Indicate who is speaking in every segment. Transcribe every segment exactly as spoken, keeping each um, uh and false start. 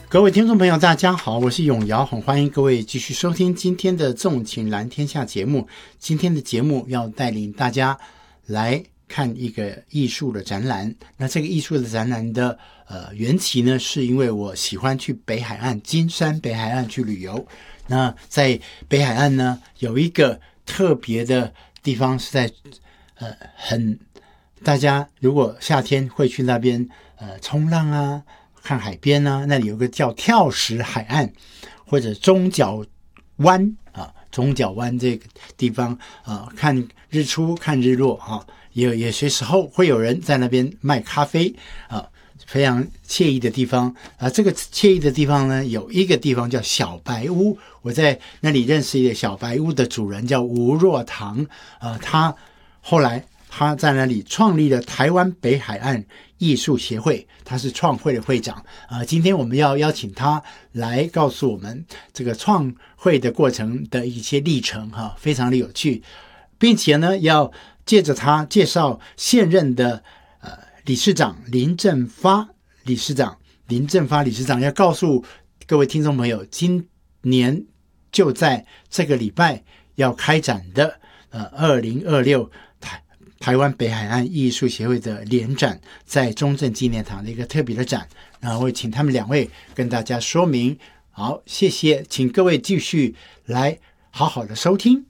Speaker 1: 各位听众朋友大家好，我是永尧，很欢迎各位继续收听今天的纵情蓝天下节目。今天的节目要带领大家来看一个艺术的展览。那这个艺术的展览的呃缘起呢，是因为我喜欢去北海岸金山北海岸去旅游。那在北海岸呢，有一个特别的地方是在呃很大家如果夏天会去那边呃冲浪啊，看海边啊，那里有个叫跳石海岸或者中角湾啊，中角湾这个地方啊，看日出看日落啊，也也有时候会有人在那边卖咖啡啊，非常惬意的地方啊。这个惬意的地方呢，有一个地方叫小白屋，我在那里认识一个小白屋的主人叫吴若堂啊，他后来他在那里创立了台湾北海岸艺术协会，他是创会的会长啊、呃。今天我们要邀请他来告诉我们这个创会的过程的一些历程哈、啊，非常的有趣，并且呢，要借着他介绍现任的呃理事长林正发理事长林正发理事长要告诉各位听众朋友，今年就在这个礼拜要开展的呃二零二六台。台湾北海岸艺术协会的联展，在中正纪念堂的一个特别的展，然后会请他们两位跟大家说明。好，谢谢，请各位继续来好好的收听。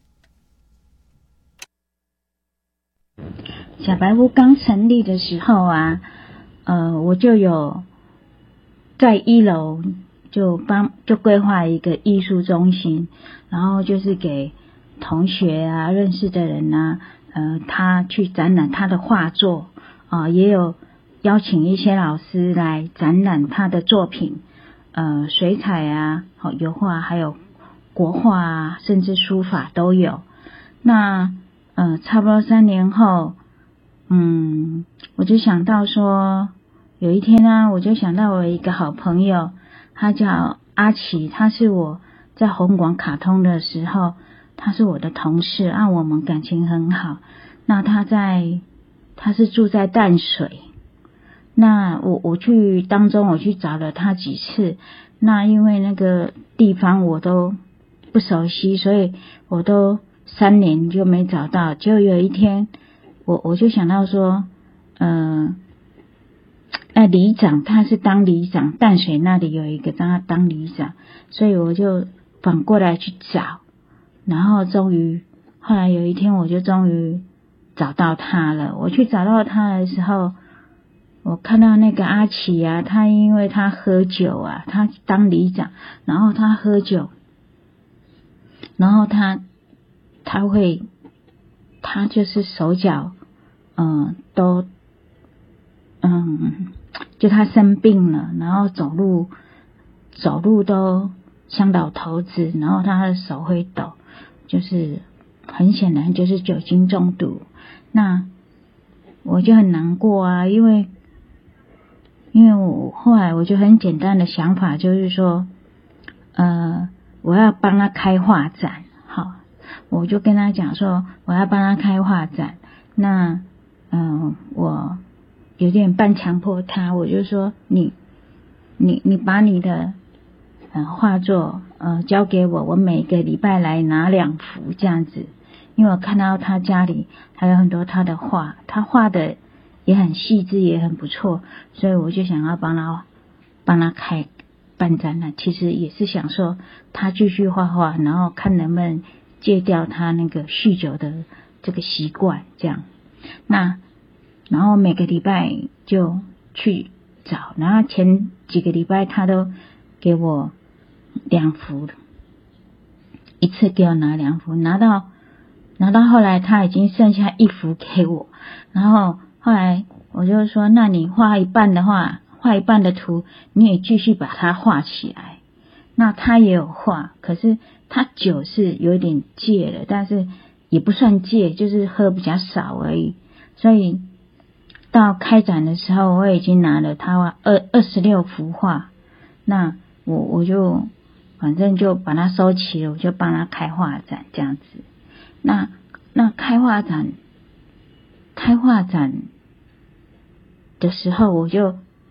Speaker 2: 小白屋刚成立的时候啊，呃，我就有在一楼就帮就规划一个艺术中心，然后就是给同学啊、认识的人啊。呃，他去展览他的画作啊、呃，也有邀请一些老师来展览他的作品，呃，水彩啊、好油画，还有国画啊，甚至书法都有。那呃，差不多三年后，嗯，我就想到说，有一天呢，我就想到我一个好朋友，他叫阿奇，他是我在红广卡通的时候。他是我的同事啊，我们感情很好。那他在，他是住在淡水。那我我去当中，我去找了他几次。那因为那个地方我都不熟悉，所以我都三年就没找到。就有一天，我我就想到说，呃，那里长他是当里长，淡水那里有一个让他当里长，所以我就反过来去找。然后终于，后来有一天我就终于找到他了。我去找到他的时候，我看到那个阿奇啊，他因为他喝酒啊，他当里长，然后他喝酒，然后他他会，他就是手脚，嗯，都，嗯，就他生病了，然后走路走路都像老头子，然后他的手会抖。就是很显然就是酒精中毒，那我就很难过啊，因为因为我后来我就很简单的想法就是说，呃，我要帮他开画展，好，我就跟他讲说我要帮他开画展，那嗯、呃，我有点半强迫他，我就说你你你把你的呃画作呃交给我，我每个礼拜来拿两幅这样子，因为我看到他家里还有很多他的画，他画的也很细致，也很不错，所以我就想要帮他帮他开办展览，其实也是想说他继续画画，然后看能不能戒掉他那个酗酒的这个习惯这样。那然后每个礼拜就去找，然后前几个礼拜他都给我两幅，一次给我拿两幅，拿到拿到后来他已经剩下一幅给我，然后后来我就说，那你画一半的话，画一半的图，你也继续把它画起来。那他也有画，可是他酒是有点戒了，但是也不算戒，就是喝比较少而已。所以到开展的时候，我已经拿了他二二十六幅画，那我我就反正就把它收齐了，我就帮他开画展这样子。那那开画展开画展的时候，我就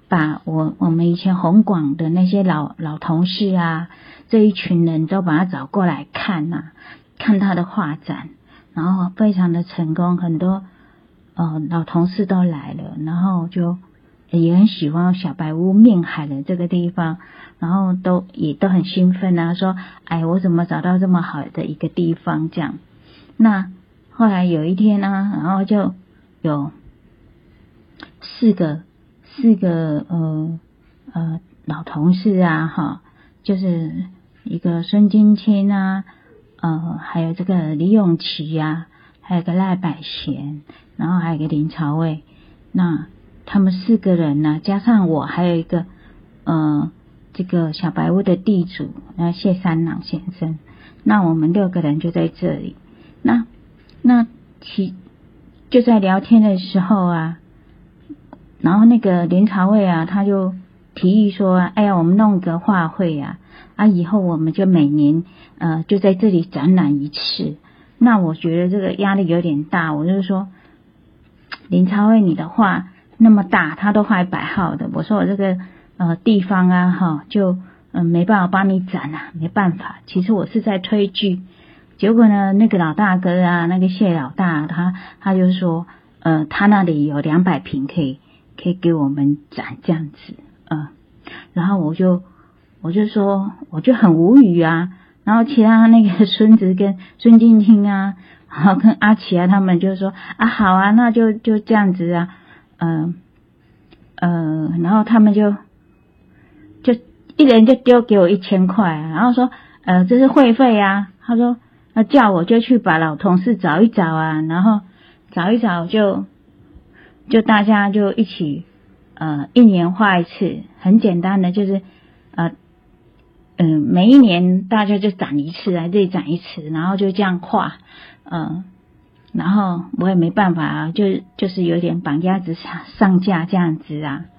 Speaker 2: 把我我们以前红广的那些老老同事啊，这一群人都把他找过来看啊，看他的画展，然后非常的成功，很多呃老同事都来了，然后就也很喜欢小白屋面海的这个地方，然后都也都很兴奋啊，说哎我怎么找到这么好的一个地方这样。那后来有一天呢、啊，然后就有四个四个呃呃老同事啊哈，就是一个孙金清啊，呃还有这个李永琪啊，还有个赖百贤，然后还有一个林朝伟，那他们四个人呢、啊，加上我还有一个呃这个小白屋的地主那谢三郎先生，那我们六个人就在这里。那那其就在聊天的时候啊，然后那个林朝伟啊，他就提议说，哎呀，我们弄个画会啊，啊，以后我们就每年呃就在这里展览一次。那我觉得这个压力有点大，我就说，林朝伟你的画那么大，他都画一百号的，我说我这个呃地方啊哈，就嗯、呃、没办法帮你展啊，没办法。其实我是在推剧。结果呢，那个老大哥啊，那个谢老大，他他就说，呃，他那里有两百平可以可以给我们展这样子，呃，然后我就我就说，我就很无语啊。然后其他那个孙子跟孙静清啊，然后跟阿奇啊，他们就说啊，好啊，那就就这样子啊，呃呃，然后他们就就一人就丢给我一千块，然后说，呃，这是会费啊，他说。那叫我就去把老同事找一找啊，然后找一找就就大家就一起呃一年画一次，很简单的就是呃嗯、呃、每一年大家就展一次，来这里展一次，然后就这样画，嗯、呃，然后我也没办法啊，就就是有点绑鸭子上上架这样子啊，